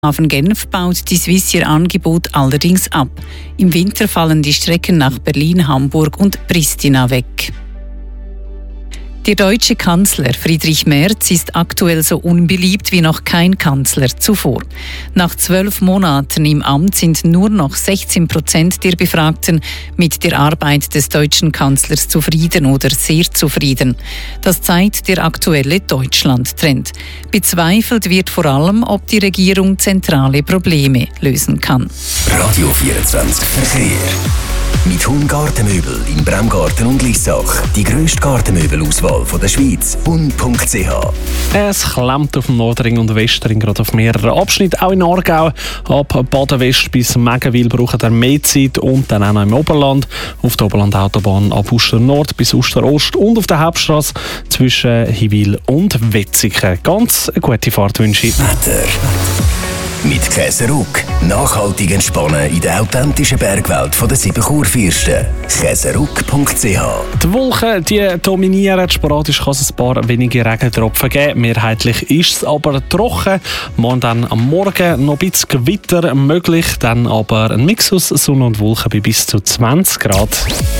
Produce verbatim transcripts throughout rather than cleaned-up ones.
Flughafen Genf baut die Swiss ihr Angebot allerdings ab. Im Winter fallen die Strecken nach Berlin, Hamburg und Pristina weg. Der deutsche Kanzler Friedrich Merz ist aktuell so unbeliebt wie noch kein Kanzler zuvor. Nach zwölf Monaten im Amt sind nur noch sechzehn Prozent der Befragten mit der Arbeit des deutschen Kanzlers zufrieden oder sehr zufrieden. Das zeigt der aktuelle Deutschland-Trend. Bezweifelt wird vor allem, ob die Regierung zentrale Probleme lösen kann. Radio vierundzwanzig Verkehr. Mit Hund Gartenmöbel in Bremgarten und Lissach. Die grösste Gartenmöbelauswahl der Schweiz. hund punkt c h. Es klemmt auf dem Nordring und Westring, gerade auf mehreren Abschnitten. Auch in Aargau, ab Baden-West bis Meggenwil braucht er mehr Zeit. Und dann auch noch im Oberland. Auf der Oberland-Autobahn ab Uster Nord bis Uster Ost. Und auf der Hauptstrasse zwischen Hiwil und Wetzikon. Ganz eine gute Fahrt wünsche ich. Wetter. Mit Käseruck. Nachhaltig entspannen in der authentischen Bergwelt der sieben Kurfürsten. käseruck punkt c h. Die Wolken die dominieren. Sporadisch kann es ein paar wenige Regentropfen geben. Mehrheitlich ist es aber trocken. Morgen dann am Morgen noch ein bisschen Gewitter möglich. Dann aber ein Mix aus Sonne und Wolken bei bis zu zwanzig Grad.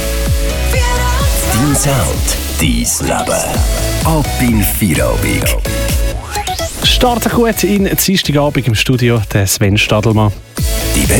Dein Sound, dein Leben. Ab in Feierabend. Starten gut in Dienstagabend im Studio, der Sven Stadelmann.